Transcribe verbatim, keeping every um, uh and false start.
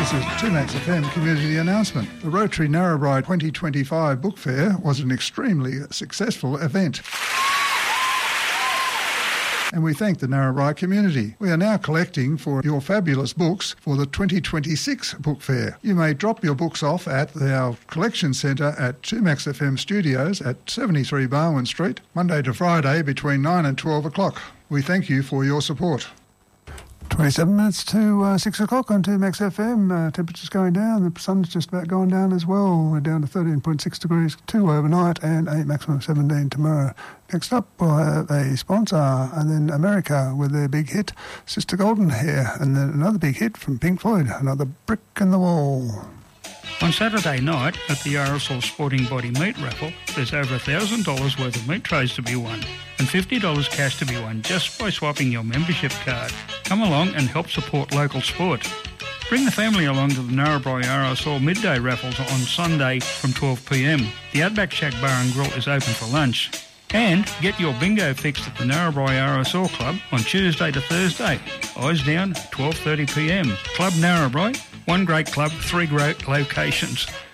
This is two Max F M community announcement. The Rotary Narrabri twenty twenty-five Book Fair was an extremely successful event. And we thank the Narrabri community. We are now collecting for your fabulous books for the twenty twenty-six Book Fair. You may drop your books off at our collection centre at two Max F M Studios at seventy-three Barwon Street, Monday to Friday between nine and twelve o'clock. We thank you for your support. twenty-seven minutes to uh, six o'clock on two Max F M. Uh, temperature's going down. The sun's just about going down as well. We're down to thirteen point six degrees, two overnight and a maximum of seventeen tomorrow. Next up, we'll have a sponsor, and then America with their big hit, Sister Golden Hair, and then another big hit from Pink Floyd, another Brick in the Wall. On Saturday night at the R S L Sporting Body Meat Raffle, there's over one thousand dollars worth of meat trays to be won and fifty dollars cash to be won just by swapping your membership card. Come along and help support local sport. Bring the family along to the Narrabri R S L midday raffles on Sunday from twelve p m. The Outback Shack Bar and Grill is open for lunch. And get your bingo fixed at the Narrabri R S L Club on Tuesday to Thursday. Eyes down, twelve thirty p m. Club Narrabri, one great club, three great locations.